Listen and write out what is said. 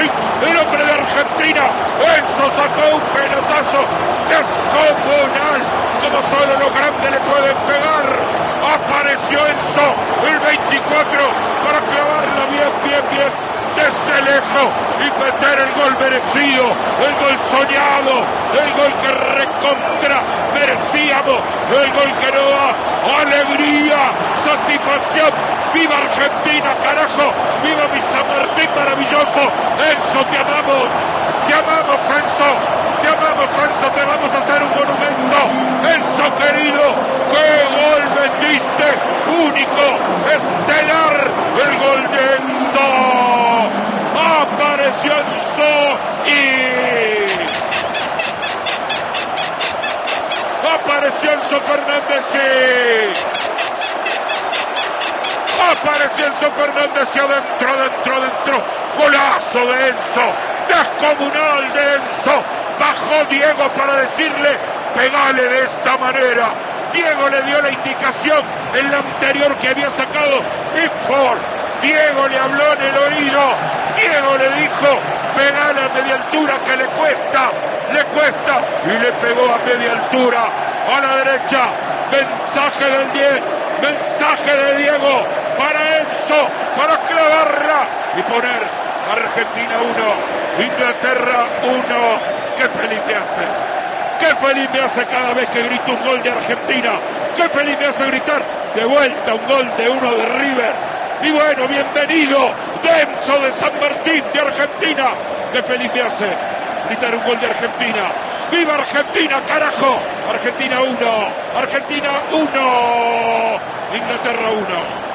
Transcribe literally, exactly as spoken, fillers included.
Martín, el hombre de Argentina. Enzo sacó un pelotazo descomunal, como solo los grandes le pueden pegar. Apareció Enzo, el veinticuatro, para clavarla bien, bien, bien, desde lejos y meter el gol merecido, el gol soñado, el gol que recontra merecíamos, el gol que nos da alegría, satisfacción. ¡Viva Argentina, carajo! ¡Viva mi San Martín maravilloso! Enzo, te amamos, te amamos, Enzo, te amamos, Enzo, te vamos a hacer un monumento. Enzo querido, ¡qué gol vendiste! Único, estelar, el gol de Enzo. Apareció Enzo y... Apareció Enzo Fernández y... Apareció Enzo Fernández y adentro, adentro, adentro. Golazo de Enzo, descomunal de Enzo. Bajó Diego para decirle, pegale de esta manera. Diego le dio la indicación en la anterior que había sacado Pickford. Diego le habló en el oído. Diego le dijo, pegale a media altura que le cuesta, le cuesta. Y le pegó a media altura, a la derecha. Mensaje del diez, mensaje de Diego para Enzo, para clavarla y poner Argentina uno, Inglaterra uno. Qué feliz me hace, qué feliz me hace cada vez que grito un gol de Argentina, qué feliz me hace gritar de vuelta un gol de uno de River. Y bueno, bienvenido de Enzo de San Martín de Argentina, qué feliz me hace gritar un gol de Argentina. ¡Viva Argentina, carajo! Argentina uno, Argentina uno, Inglaterra uno.